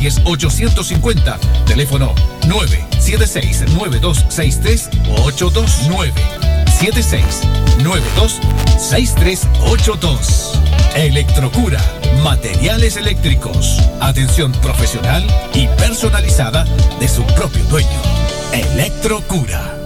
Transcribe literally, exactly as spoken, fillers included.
Rodríguez ochocientos cincuenta. Teléfono nueve siete seis, nueve dos seis tres ocho dos. nueve siete seis, nueve dos seis tres ocho dos. Electrocura, materiales eléctricos, atención profesional y personalizada de su propio dueño. Electrocura.